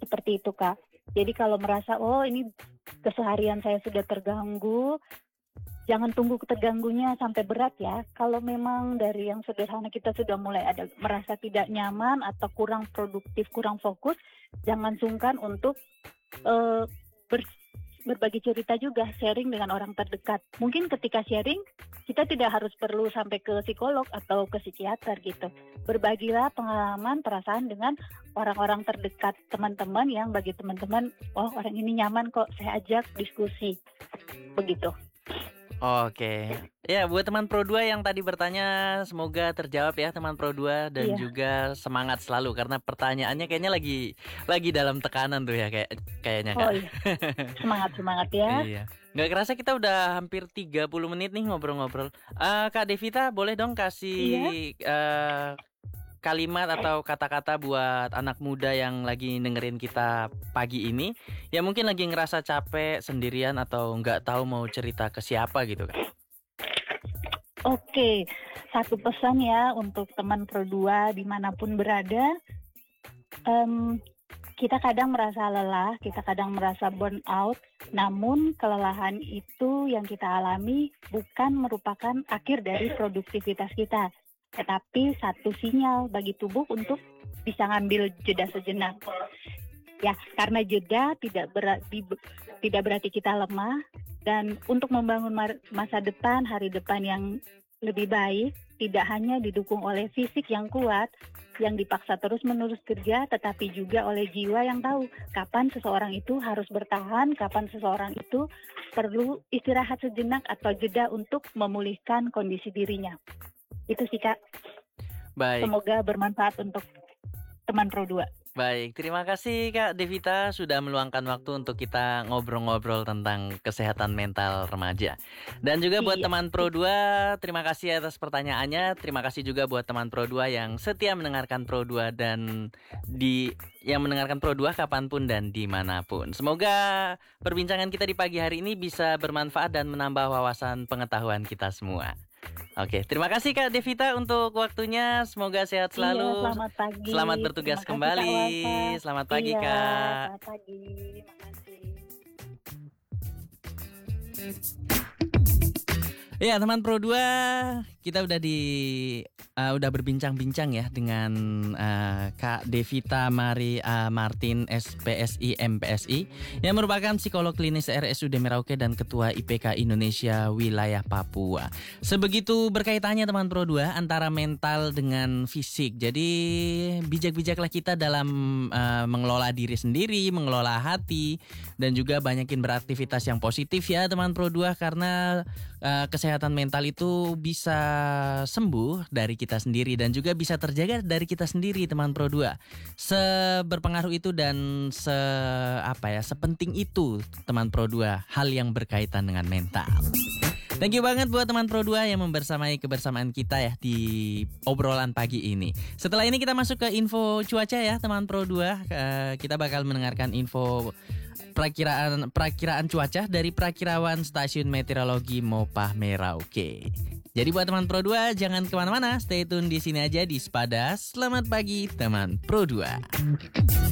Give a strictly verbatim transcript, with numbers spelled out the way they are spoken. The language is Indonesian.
seperti itu, Kak. Jadi kalau merasa, oh ini keseharian saya sudah terganggu, jangan tunggu terganggunya sampai berat ya. Kalau memang dari yang sederhana kita sudah mulai ada merasa tidak nyaman atau kurang produktif, kurang fokus, jangan sungkan untuk uh, ber- berbagi cerita juga, sharing dengan orang terdekat. Mungkin ketika sharing, kita tidak harus perlu sampai ke psikolog atau ke psikiater gitu. Berbagilah pengalaman, perasaan dengan orang-orang terdekat teman-teman yang bagi teman-teman, oh orang ini nyaman kok, saya ajak diskusi. Begitu. Oke, ya buat teman Pro dua yang tadi bertanya, semoga terjawab ya teman Pro dua dan Iya. juga semangat selalu karena pertanyaannya kayaknya lagi lagi dalam tekanan tuh ya kayak kayaknya Kak. Oh iya, semangat semangat ya. Iya, nggak kerasa kita udah hampir tiga puluh menit nih ngobrol-ngobrol. Eh, Kak Devita boleh dong kasih Iya. eh, kalimat atau kata-kata buat anak muda yang lagi dengerin kita pagi ini, ya mungkin lagi ngerasa capek sendirian atau nggak tahu mau cerita ke siapa gitu kan? Oke, satu pesan ya untuk teman Pro dua dimanapun berada. Um, kita kadang merasa lelah, kita kadang merasa burn out, namun kelelahan itu yang kita alami bukan merupakan akhir dari produktivitas kita, tetapi satu sinyal bagi tubuh untuk bisa ngambil jeda sejenak. Ya, karena jeda tidak berarti tidak berarti kita lemah, dan untuk membangun masa depan, hari depan yang lebih baik, tidak hanya didukung oleh fisik yang kuat, yang dipaksa terus-menerus kerja, tetapi juga oleh jiwa yang tahu kapan seseorang itu harus bertahan, kapan seseorang itu perlu istirahat sejenak atau jeda untuk memulihkan kondisi dirinya. Itu sih Kak. Baik. Semoga bermanfaat untuk teman Pro dua. Baik, terima kasih Kak Devita sudah meluangkan waktu untuk kita ngobrol-ngobrol tentang kesehatan mental remaja. Dan juga buat Iya. teman Pro dua, terima kasih atas pertanyaannya. Terima kasih juga buat teman Pro dua yang setia mendengarkan Pro dua dan di yang mendengarkan Pro dua kapanpun dan dimanapun. Semoga perbincangan kita di pagi hari ini bisa bermanfaat dan menambah wawasan pengetahuan kita semua. Oke, terima kasih Kak Devita untuk waktunya. Semoga sehat selalu. Iya, selamat pagi. Selamat bertugas Terima kembali. kasih, Kak Walfa. Selamat pagi, iya, Kak. Selamat pagi. Terima kasih. Ya, teman Pro dua, kita udah di uh, udah berbincang-bincang ya dengan uh, Kak Devita Mari uh, Martin S P S I M P S I yang merupakan psikolog klinis R S U D Merauke dan Ketua I P K Indonesia Wilayah Papua. Sebegitu berkaitannya teman Pro dua antara mental dengan fisik. Jadi bijak-bijaklah kita dalam uh, mengelola diri sendiri, mengelola hati dan juga banyakin beraktivitas yang positif ya teman Pro dua karena uh, kesehatan Kesehatan mental itu bisa sembuh dari kita sendiri dan juga bisa terjaga dari kita sendiri teman Pro dua. Seberpengaruh itu dan se apa ya, sepenting itu teman Pro dua hal yang berkaitan dengan mental. Thank you banget buat teman Pro dua yang membersamai kebersamaan kita ya di obrolan pagi ini. Setelah ini kita masuk ke info cuaca ya teman Pro dua. Uh, kita bakal mendengarkan info Perakiraan perakiraan cuaca dari Perakirawan Stasiun Meteorologi Mopah Merauke. Jadi buat teman Pro dua jangan kemana-mana, stay tune di sini aja di Sepada. Selamat pagi teman Pro dua.